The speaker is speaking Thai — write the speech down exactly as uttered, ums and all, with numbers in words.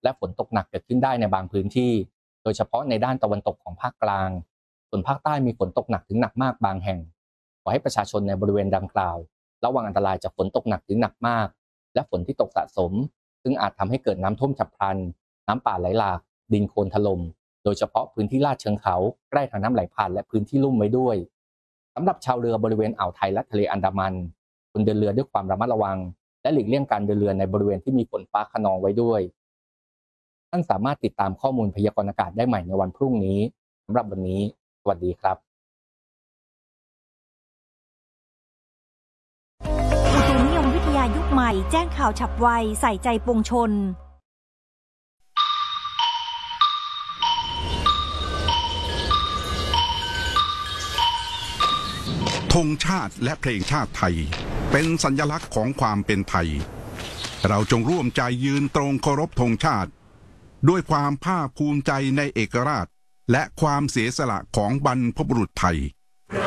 และฝนตกหนักเกิดขึ้นได้ในบางพื้นที่โดยเฉพาะในด้านตะวันตกของภาคกลางส่วนภาคใต้มีฝนตกหนักถึงหนักมากบางแห่งขอให้ประชาชนในบริเวณดังกล่าวระวังอันตรายจากฝนตกหนักถึงหนักมากและฝนที่ตกสะสมซึ่งอาจทำให้เกิดน้ำท่วมฉับพลันน้ำป่าไหลหลากดินโคลนถล่มโดยเฉพาะพื้นที่ลาดเชิงเขาใกล้ทางน้ำไหลผ่านและพื้นที่ลุ่มไว้ด้วยสำหรับชาวเรือบริเวณอ่าวไทยและทะเลอันดามันควรเดินเรือด้วยความระมัดระวังและหลีกเลี่ยงการเดินเรือในบริเวณที่มีฝนฟ้าคะนองไว้ด้วยท่านสามารถติดตามข้อมูลพยากรณ์อากาศได้ใหม่ในวันพรุ่งนี้สำหรับวันนี้สวัสดีครับอุตุนิยมวิทยายุคใหม่แจ้งข่าวฉับไวใส่ใจปวงชนธงชาติและเพลงชาติไทยเป็นสัญลักษณ์ของความเป็นไทยเราจงร่วมใจยืนตรงเคารพธงชาติด้วยความภาคภูมิใจในเอกราชและความเสียสละของบรรพบุรุษไทย